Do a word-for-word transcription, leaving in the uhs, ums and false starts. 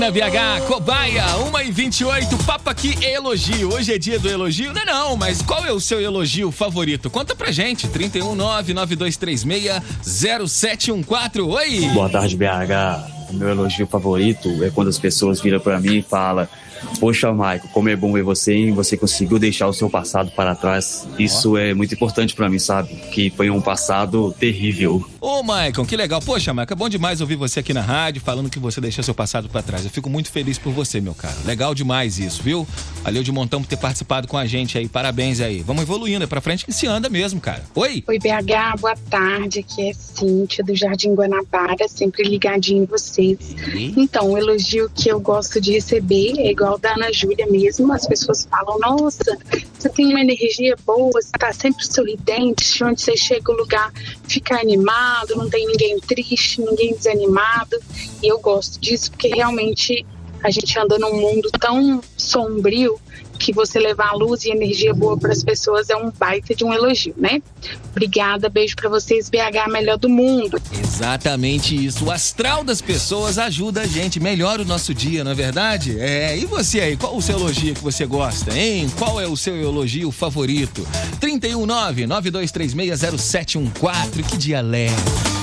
Na B H, Cobaia, uma e vinte e oito, papo aqui é elogio. Hoje é dia do elogio? Não, não, mas qual é o seu elogio favorito? Conta pra gente, trinta e um, nove nove dois três seis, zero sete um quatro. Oi! Boa tarde, B H. O meu elogio favorito é quando as pessoas viram pra mim e falam: poxa, Maicon, como é bom ver você, hein? Você conseguiu deixar o seu passado para trás. Isso é muito importante pra mim, sabe? Que foi um passado terrível. Ô, Maicon, que legal. Poxa, Maicon, é bom demais ouvir você aqui na rádio falando que você deixou seu passado pra trás. Eu fico muito feliz por você, meu cara. Legal demais isso, viu? Valeu de montão por ter participado com a gente aí. Parabéns aí. Vamos evoluindo, é pra frente que se anda mesmo, cara. Oi? Oi, B H, boa tarde. Aqui é Cíntia, do Jardim Guanabara, sempre ligadinho em vocês. E? Então, o elogio que eu gosto de receber é igual da Ana Júlia mesmo. As pessoas falam: nossa, você tem uma energia boa, você tá sempre sorridente, onde você chega o lugar fica animado, não tem ninguém triste, ninguém desanimado. E eu gosto disso porque realmente a gente anda num mundo tão sombrio que você levar luz e energia boa para as pessoas é um baita de um elogio, né? Obrigada, beijo para vocês, B H, melhor do mundo. Exatamente isso, o astral das pessoas ajuda a gente, melhora o nosso dia, não é verdade? É, e você aí, qual o seu elogio que você gosta, hein? Qual é o seu elogio favorito? trinta e um, nove nove dois três seis, zero sete um quatro, que dia leve.